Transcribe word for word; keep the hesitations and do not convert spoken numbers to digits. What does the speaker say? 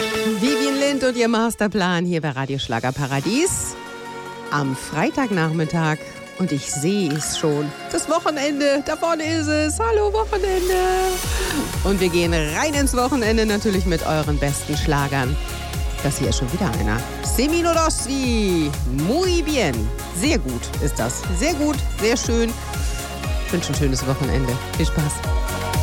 Vivien Lind und ihr Masterplan hier bei Radio Schlagerparadies am Freitagnachmittag. Und ich sehe es schon. Das Wochenende, da vorne ist es. Hallo Wochenende. Und wir gehen rein ins Wochenende natürlich mit euren besten Schlagern. Das hier ist schon wieder einer. Semino Rossi. Muy bien. Sehr gut ist das. Sehr gut, sehr schön. Ich wünsche ein schönes Wochenende. Viel Spaß.